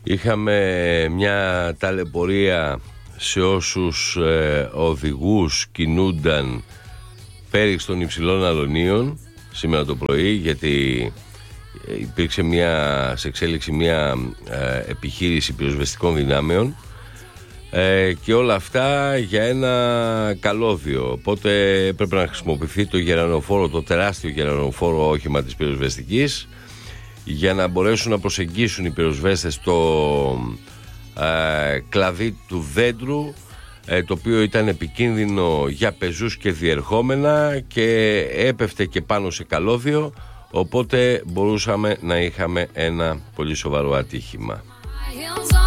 Είχαμε μια ταλαιπωρία σε όσους οδηγούς κινούνταν πέριξ των υψηλών αλωνίων σήμερα το πρωί, γιατί υπήρξε σε εξέλιξη μια επιχείρηση πυροσβεστικών δυνάμεων και όλα αυτά για ένα καλώδιο. Οπότε έπρεπε να χρησιμοποιηθεί το γερανοφόρο, το τεράστιο γερανοφόρο όχημα της πυροσβεστικής, για να μπορέσουν να προσεγγίσουν οι πυροσβέστες το κλαδί του δέντρου, το οποίο ήταν επικίνδυνο για πεζούς και διερχόμενα και έπεφτε και πάνω σε καλώδιο, οπότε μπορούσαμε να είχαμε ένα πολύ σοβαρό ατύχημα.